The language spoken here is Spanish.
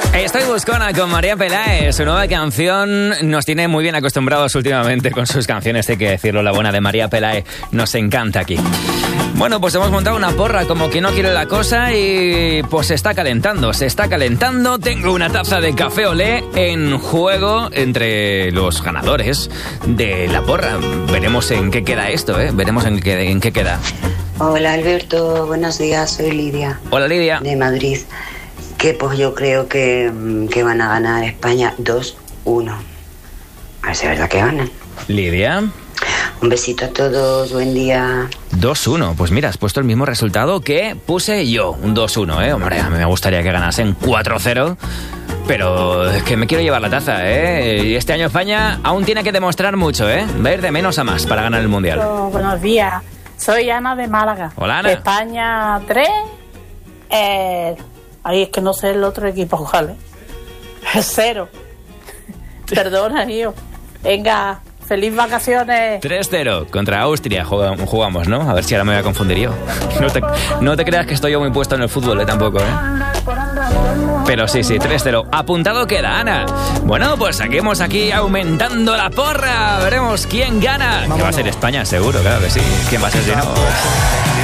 Estoy buscona con María Pelae. Su nueva canción nos tiene muy bien acostumbrados últimamente con sus canciones, hay que decirlo. La buena de María Pelae nos encanta aquí. Bueno, pues hemos montado una porra como que no quiere la cosa y pues se está calentando. Tengo una taza de café olé en juego entre los ganadores de la porra. Veremos en qué queda esto, Veremos en qué queda. Hola Alberto, buenos días, soy Lidia. Hola Lidia. De Madrid. Que pues yo creo que van a ganar España 2-1. A ver si es verdad que ganan. Lidia. Un besito a todos, buen día. 2-1, pues mira, has puesto el mismo resultado que puse yo, un 2-1, Hombre, a mí me gustaría que ganasen 4-0, pero es que me quiero llevar la taza, Y este año España aún tiene que demostrar mucho, Va a ir de menos a más para ganar el Mundial. Buenos días, soy Ana de Málaga. Hola, Ana. España 3, ahí es que no sé el otro equipo, ¿vale? 0. Perdona, tío. Venga, feliz vacaciones. 3-0 contra Austria jugamos, ¿no? A ver si ahora me voy a confundir yo. No te creas que estoy yo muy puesto en el fútbol, tampoco, Pero sí, 3-0. Apuntado queda, Ana. Bueno, pues seguimos aquí aumentando la porra. Veremos quién gana. Vámonos. Que va a ser España, seguro, claro que sí. ¿Quién va a ser si no?